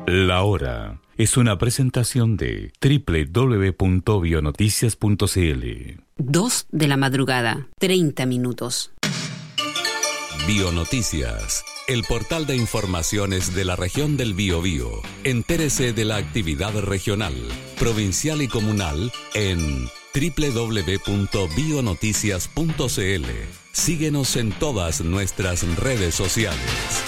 La Hora es una presentación de www.bionoticias.cl. 2 de la madrugada, 30 minutos. Bionoticias, el portal de informaciones de la región del Biobío. Entérese de la actividad regional, provincial y comunal en www.bionoticias.cl. Síguenos en todas nuestras redes sociales.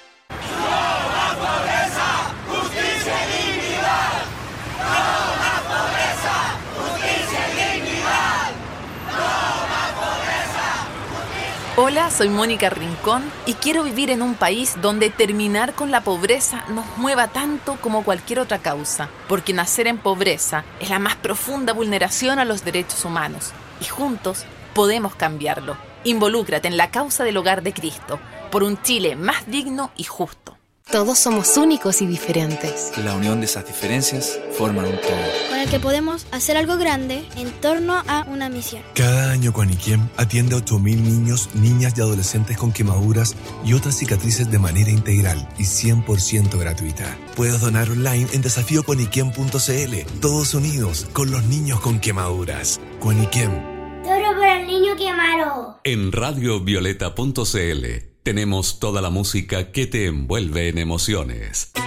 Hola, soy Mónica Rincón y quiero vivir en un país donde terminar con la pobreza nos mueva tanto como cualquier otra causa, porque nacer en pobreza es la más profunda vulneración a los derechos humanos y juntos podemos cambiarlo. Involúcrate en la causa del Hogar de Cristo, por un Chile más digno y justo. Todos somos únicos y diferentes. La unión de esas diferencias forman un todo, con el que podemos hacer algo grande en torno a una misión. Cada año Quaniquem atiende a 8.000 niños, niñas y adolescentes con quemaduras y otras cicatrices de manera integral y 100% gratuita. Puedes donar online en desafíoquaniquem.cl. Todos unidos con los niños con quemaduras. Quaniquem. Toro por el niño quemado. En radiovioleta.cl tenemos toda la música que te envuelve en emociones.